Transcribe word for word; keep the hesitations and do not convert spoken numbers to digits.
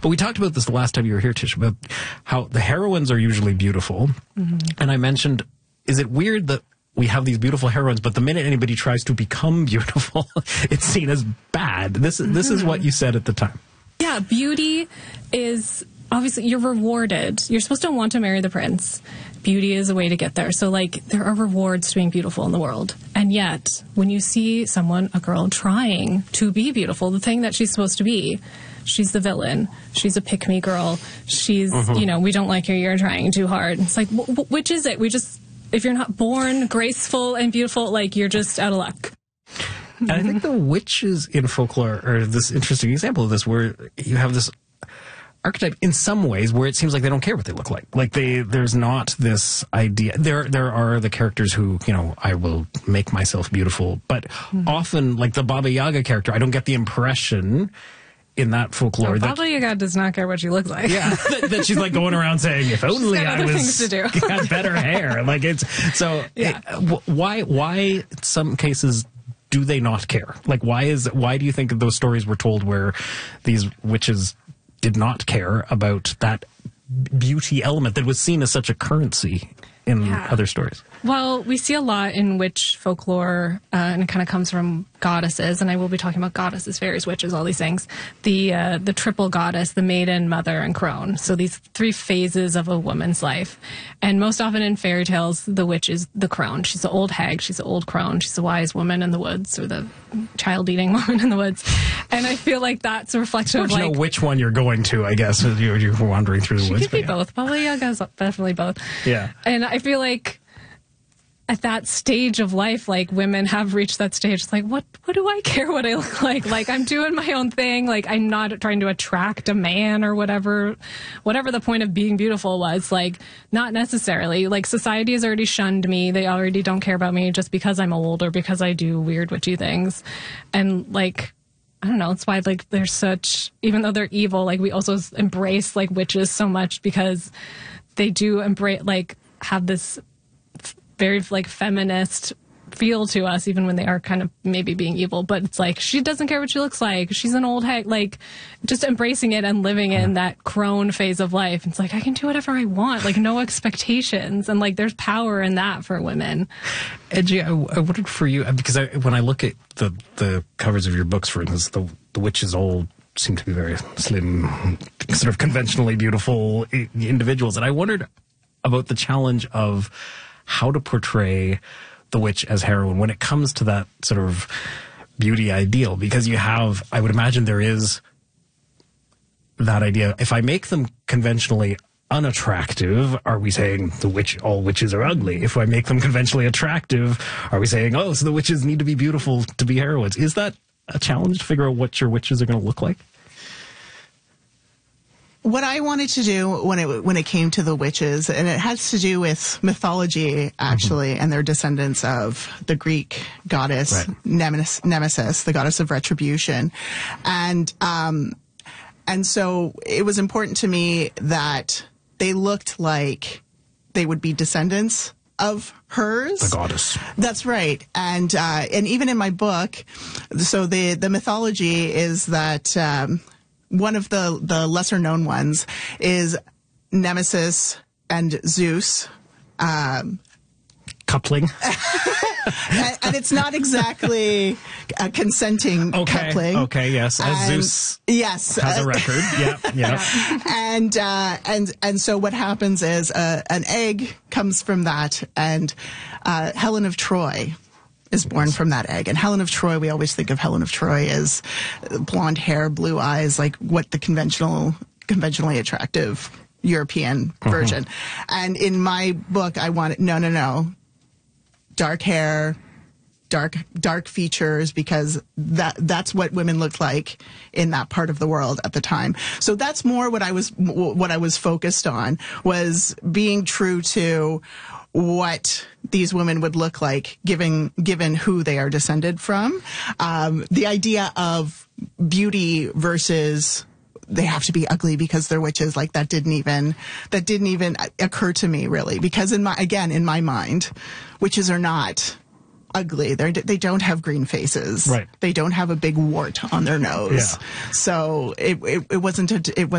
But we talked about this the last time you were here, Tish, about how the heroines are usually beautiful. Mm-hmm. And I mentioned, is it weird that we have these beautiful heroines, but the minute anybody tries to become beautiful, it's seen as bad? This, mm-hmm. this is what you said at the time. Yeah, beauty is, obviously, you're rewarded. You're supposed to want to marry the prince. Beauty is a way to get there. So, like, there are rewards to being beautiful in the world. And yet, when you see someone, a girl, trying to be beautiful, the thing that she's supposed to be, she's the villain. She's a pick-me girl. She's, mm-hmm. you know, we don't like you, you're trying too hard. It's like, w- w- which is it? We just, if you're not born graceful and beautiful, like, you're just out of luck. And I think the witches in folklore are this interesting example of this, where you have this archetype in some ways where it seems like they don't care what they look like. Like they, there's not this idea. There, there are the characters who, you know, I will make myself beautiful, but mm-hmm. often, like the Baba Yaga character, I don't get the impression in that folklore no, that Baba Yaga does not care what she looks like. Yeah, that, that she's like going around saying, "If only I was to do. had better hair." Like it's so. Yeah. It, why? Why? In some cases, do they not care? Like, why is? Why do you think those stories were told where these witches did not care about that beauty element that was seen as such a currency in yeah. other stories? Well, we see a lot in witch folklore, uh, and it kind of comes from goddesses, and I will be talking about goddesses, fairies, witches, all these things. The uh, the triple goddess, the maiden, mother, and crone. So these three phases of a woman's life. And most often in fairy tales, the witch is the crone. She's the old hag, she's the old crone, she's the wise woman in the woods, or the child-eating woman in the woods. And I feel like that's a reflection of, like... You know which one you're going to, I guess, as you're, you're wandering through the she woods. She could be yeah. both. Baba Yaga's definitely both. Yeah. And I feel like at that stage of life, like, women have reached that stage. It's like, what, what do I care what I look like? Like, I'm doing my own thing. Like, I'm not trying to attract a man or whatever, whatever the point of being beautiful was. Like, not necessarily. Like, society has already shunned me. They already don't care about me just because I'm old or because I do weird witchy things. And, like, I don't know. It's why, like, they're such, even though they're evil, like, we also embrace, like, witches so much because they do embrace, like, have this very, like, feminist feel to us, even when they are kind of maybe being evil. But it's like, she doesn't care what she looks like. She's an old hag. Like, just embracing it and living in that crone phase of life. It's like, I can do whatever I want. Like, no expectations. And, like, there's power in that for women. Edgy, I, I wondered for you, because I, when I look at the, the covers of your books, for instance, the, the witches all seem to be very slim, sort of conventionally beautiful individuals. And I wondered about the challenge of how to portray the witch as heroine when it comes to that sort of beauty ideal, because you have, I would imagine there is that idea. If I make them conventionally unattractive, are we saying the witch, all witches are ugly? If I make them conventionally attractive, are we saying, oh, so the witches need to be beautiful to be heroines? Is that a challenge to figure out what your witches are going to look like? What I wanted to do when it when it came to the witches, and it has to do with mythology, actually, mm-hmm. and they're descendants of the Greek goddess right. Nemesis, Nemesis, the goddess of retribution, and um, and so it was important to me that they looked like they would be descendants of hers. The goddess. That's right. And uh, and even in my book, so the the mythology is that. Um, One of the, the lesser known ones is Nemesis and Zeus. Um, coupling. and, and it's not exactly a consenting okay, coupling. Okay, yes. As and, Zeus yes, has uh, a record. Yeah, yeah. and, uh, and, and so what happens is uh, an egg comes from that, and uh, Helen of Troy is born from that egg. And Helen of Troy, we always think of Helen of Troy as blonde hair, blue eyes, like what the conventional, conventionally attractive European mm-hmm. version. And in my book, I wanted, no, no, no, dark hair, dark, dark features, because that, that's what women looked like in that part of the world at the time. So that's more what I was, what I was focused on, was being true to what these women would look like given given who they are descended from. Um, the idea of beauty versus they have to be ugly because they're witches, like that didn't even that didn't even occur to me, really, because in my again in my mind, witches are not ugly. They they don't have green faces. Right. They don't have a big wart on their nose. Yeah. So it, it it wasn't a it was